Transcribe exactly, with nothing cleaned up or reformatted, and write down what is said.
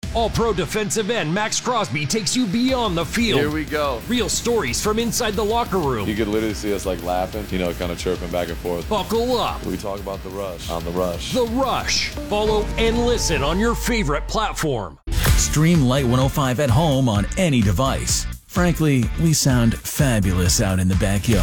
All-Pro defensive end Max Crosby takes you beyond the field. Here we go. Real stories from inside the locker room. You could literally see us like laughing, you know, kind of chirping back and forth. Buckle up. We talk about the rush on the rush. The Rush. Follow and listen on your favorite platform. Stream Light one oh five at home on any device. Frankly, we sound fabulous out in the backyard.